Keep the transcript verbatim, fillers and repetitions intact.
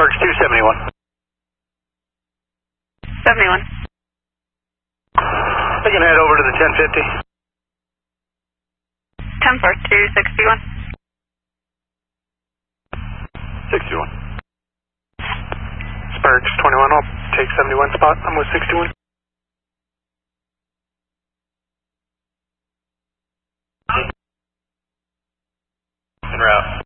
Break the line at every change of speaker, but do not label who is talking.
Spurge two seventy-one.
seventy-one.
We can head over to the ten fifty.
ten four two sixty-one.
sixty-one. Spurge twenty-one, I'll take seventy-one spot. I'm with sixty-one. En route.